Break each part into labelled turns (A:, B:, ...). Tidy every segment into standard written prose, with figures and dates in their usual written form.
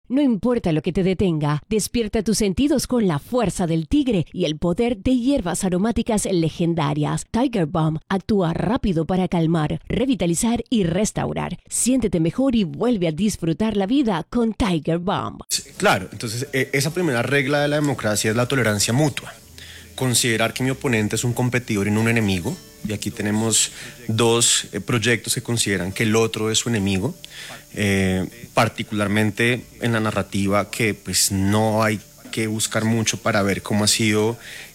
A: No importa lo que te detenga, despierta tus sentidos con la fuerza del tigre y el poder de hierbas aromáticas legendarias. Tiger Balm actúa rápido para calmar, revitalizar y restaurar. Siéntete mejor y vuelve a disfrutar la vida con Tiger Balm.
B: Claro, entonces esa primera regla de la democracia es la tolerancia mutua. Considerar que mi oponente es un competidor y no un enemigo. Y aquí tenemos dos proyectos que consideran que el otro es su enemigo, particularmente en la narrativa que pues no hay que buscar mucho para ver cómo ha sido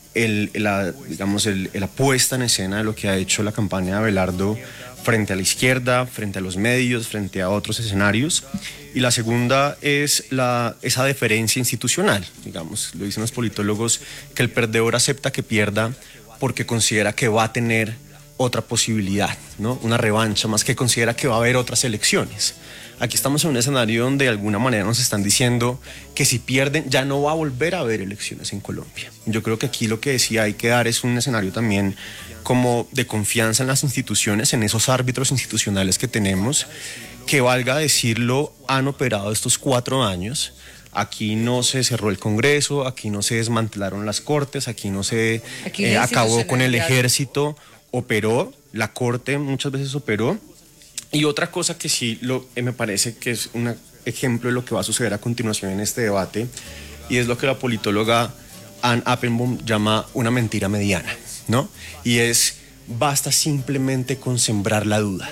B: la puesta en escena de lo que ha hecho la campaña de Abelardo frente a la izquierda, frente a los medios, frente a otros escenarios. Y la segunda es esa deferencia institucional, digamos, lo dicen los politólogos, que el perdedor acepta que pierda porque considera que va a tener otra posibilidad, ¿no? Una revancha, más que considera que va a haber otras elecciones. Aquí estamos en un escenario donde de alguna manera nos están diciendo que si pierden ya no va a volver a haber elecciones en Colombia. Yo creo que aquí lo que decía hay que dar es un escenario también como de confianza en las instituciones, en esos árbitros institucionales que tenemos, que valga decirlo, han operado estos 4 años. Aquí no se cerró el Congreso, aquí no se desmantelaron las cortes, aquí no se acabó con el ejército, operó, la corte muchas veces operó. Y otra cosa que sí me parece que es un ejemplo de lo que va a suceder a continuación en este debate, y es lo que la politóloga Anne Applebaum llama una mentira mediana, ¿no? Y basta simplemente con sembrar la duda.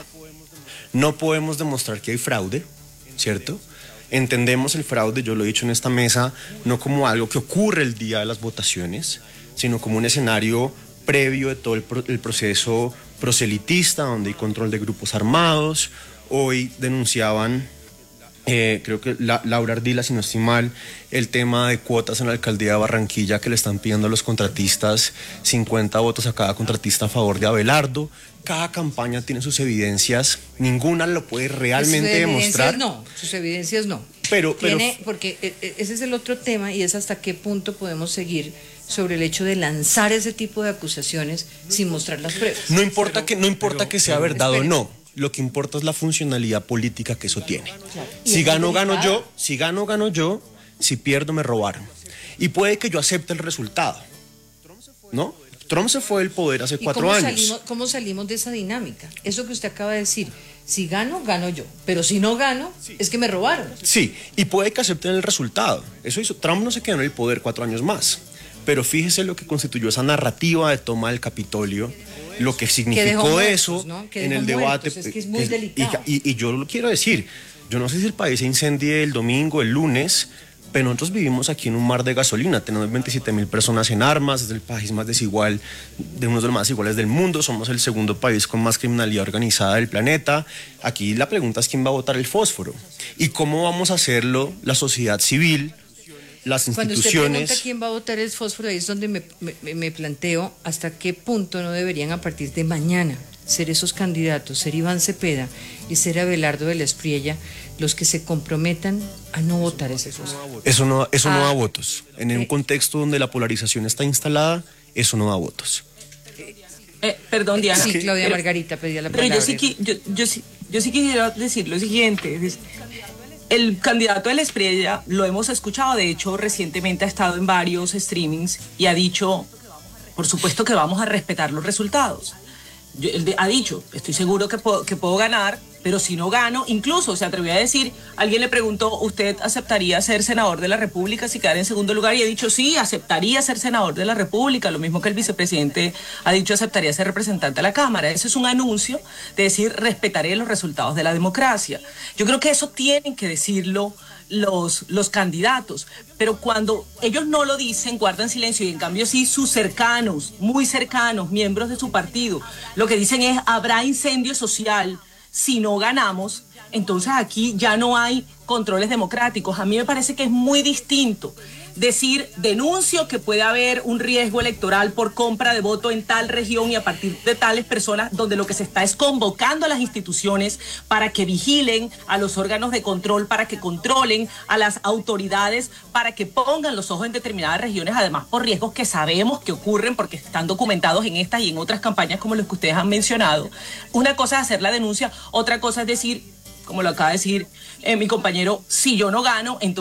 B: No podemos demostrar que hay fraude, ¿cierto? Entendemos el fraude, yo lo he dicho en esta mesa, no como algo que ocurre el día de las votaciones, sino como un escenario previo de todo el proceso proselitista, donde hay control de grupos armados. Hoy denunciaban, creo que Laura Ardila, si no estoy mal, el tema de cuotas en la alcaldía de Barranquilla, que le están pidiendo a los contratistas 50 votos a cada contratista a favor de Abelardo. Cada campaña tiene sus evidencias, ninguna lo puede realmente demostrar.
C: Sus evidencias no. Porque ese es el otro tema, y es hasta qué punto podemos seguir sobre el hecho de lanzar ese tipo de acusaciones sin mostrar las pruebas.
B: No importa que sea verdad o no. Lo que importa es la funcionalidad política que eso tiene. Claro. Si gano, gano yo. Si pierdo, me robaron. Y puede que yo acepte el resultado, ¿no? Trump se fue del poder hace 4 años.
C: ¿Cómo salimos de esa dinámica? Eso que usted acaba de decir. Si gano, gano yo. Pero si no gano, es que me robaron.
B: Sí, y puede que acepten el resultado. Eso hizo. Trump no se quedó en el poder 4 años más. Pero fíjese lo que constituyó esa narrativa de toma del Capitolio, lo que significó eso, ¿no? En el debate.
C: Es que es muy delicado.
B: Y yo lo quiero decir, yo no sé si el país se incendie el domingo, el lunes, pero nosotros vivimos aquí en un mar de gasolina. Tenemos 27.000 personas en armas, es el país más desigual, de uno de los más desiguales del mundo. Somos el segundo país con más criminalidad organizada del planeta. Aquí la pregunta es quién va a botar el fósforo y cómo vamos a hacerlo la sociedad civil, las instituciones.
C: Cuando usted pregunta quién va a botar el fósforo, ahí es donde me planteo hasta qué punto no deberían a partir de mañana ser esos candidatos, ser Iván Cepeda y ser Abelardo de la Espriella, los que se comprometan a no votar ese fósforo.
B: Eso no da votos. En un contexto donde la polarización está instalada, eso no da votos.
D: Perdón, Diana.
C: Sí, Claudia Margarita pedía la palabra.
D: Pero yo sí quisiera decir lo siguiente. El candidato de la Espriella lo hemos escuchado, de hecho recientemente ha estado en varios streamings y ha dicho, por supuesto que vamos a respetar los resultados. Él ha dicho, estoy seguro que puedo ganar, pero si no gano, incluso se atrevió a decir, alguien le preguntó, ¿usted aceptaría ser senador de la República si quedara en segundo lugar? Y ha dicho, sí, aceptaría ser senador de la República, lo mismo que el vicepresidente ha dicho, aceptaría ser representante de la Cámara. Ese es un anuncio de decir, respetaré los resultados de la democracia. Yo creo que eso tienen que decirlo los candidatos, pero cuando ellos no lo dicen, guardan silencio, y en cambio sí sus cercanos, muy cercanos, miembros de su partido, lo que dicen es, habrá incendio social si no ganamos. Entonces aquí ya no hay controles democráticos. A mí me parece que es muy distinto decir, denuncio que puede haber un riesgo electoral por compra de voto en tal región y a partir de tales personas, donde lo que se está es convocando a las instituciones para que vigilen a los órganos de control, para que controlen a las autoridades, para que pongan los ojos en determinadas regiones, además por riesgos que sabemos que ocurren porque están documentados en estas y en otras campañas como los que ustedes han mencionado. Una cosa es hacer la denuncia, otra cosa es decir, como lo acaba de decir mi compañero, si yo no gano, entonces